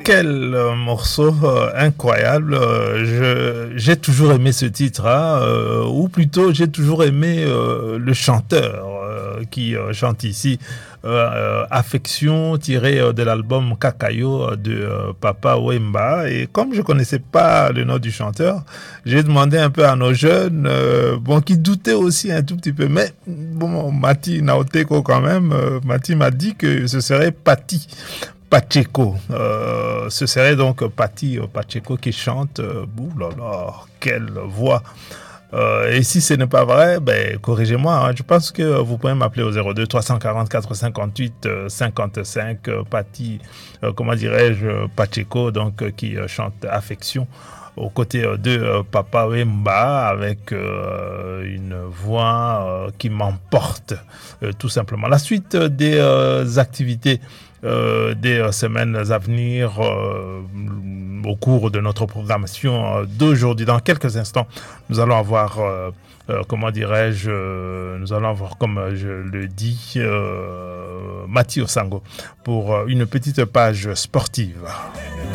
quel morceau incroyable. J'ai toujours aimé ce titre, hein, ou plutôt j'ai toujours aimé le chanteur qui chante ici. Affection tirée de l'album Kakayo de Papa Wemba. Et comme je connaissais pas le nom du chanteur, j'ai demandé un peu à nos jeunes, qui doutaient aussi un tout petit peu. Mais bon, Mati Naoteko quand même, Mati m'a dit que ce serait Patti Pacheco. Ce serait donc Patti Pacheco qui chante. Là, quelle voix! Et si ce n'est pas vrai, corrigez-moi. Hein. Je pense que vous pouvez m'appeler au 02 344 58 55. Patti, comment dirais-je, Pacheco, donc qui chante Affection aux côtés de Papa Wemba avec une voix qui m'emporte tout simplement. La suite des activités des semaines à venir au cours de notre programmation d'aujourd'hui. Dans quelques instants, nous allons avoir, nous allons avoir, comme je le dis, Mathieu Sango pour une petite page sportive.